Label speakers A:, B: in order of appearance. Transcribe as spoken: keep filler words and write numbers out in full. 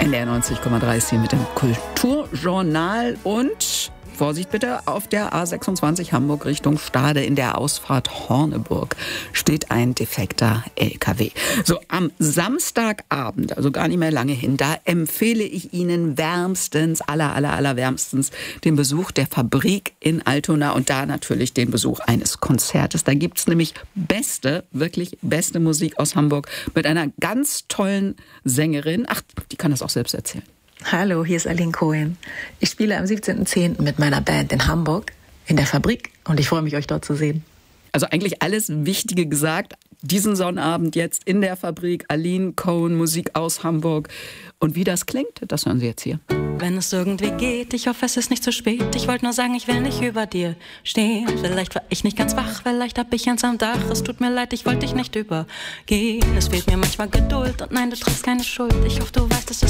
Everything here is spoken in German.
A: N D R neunzig Komma drei ist hier mit dem Kulturjournal und Vorsicht bitte, auf der A sechsundzwanzig Hamburg Richtung Stade in der Ausfahrt Horneburg steht ein defekter L K W. So, am Samstagabend, also gar nicht mehr lange hin, da empfehle ich Ihnen wärmstens, aller, aller, aller wärmstens den Besuch der Fabrik in Altona und da natürlich den Besuch eines Konzertes. Da gibt's nämlich beste, wirklich beste Musik aus Hamburg mit einer ganz tollen Sängerin. Ach, die kann das auch selbst erzählen.
B: Hallo, hier ist Aline Cohen. Ich spiele am siebzehnten zehnten mit meiner Band in Hamburg in der Fabrik und ich freue mich, euch dort zu sehen.
A: Also eigentlich alles Wichtige gesagt. Diesen Sonnabend jetzt in der Fabrik. Aline Cohen, Musik aus Hamburg. Und wie das klingt, das hören Sie jetzt hier.
C: Wenn es irgendwie geht, ich hoffe, es ist nicht zu spät. Ich wollte nur sagen, ich will nicht über dir stehen. Vielleicht war ich nicht ganz wach, vielleicht hab ich eins am Dach. Es tut mir leid, ich wollte dich nicht übergehen. Es fehlt mir manchmal Geduld und nein, du trägst keine Schuld. Ich hoffe, du weißt, es ist